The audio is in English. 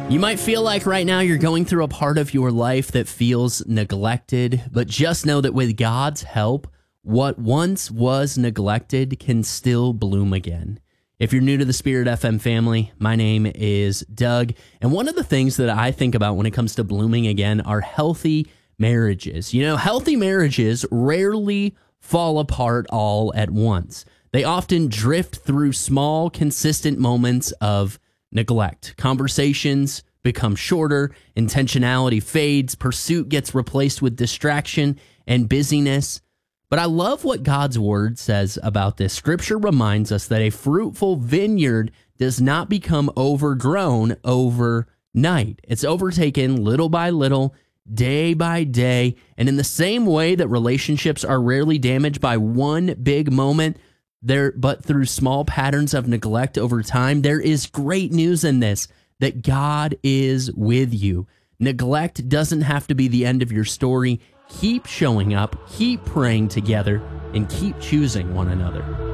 You might feel like right now you're going through a part of your life that feels neglected, but just know that with God's help, what once was neglected can still bloom again. If you're new to the Spirit FM family, my name is Doug, and one of the things that I think about when it comes to blooming again are healthy marriages. You know, healthy marriages rarely fall apart all at once. They often drift through small, consistent moments of neglect. Conversations become shorter, intentionality fades, pursuit gets replaced with distraction and busyness. But I love what God's word says about this. Scripture reminds us that a fruitful vineyard does not become overgrown overnight. It's overtaken little by little, day by day. And in the same way that relationships are rarely damaged by one big moment, but through small patterns of neglect over time, there is great news in this, that God is with you. Neglect doesn't have to be the end of your story. Keep showing up, keep praying together, and keep choosing one another.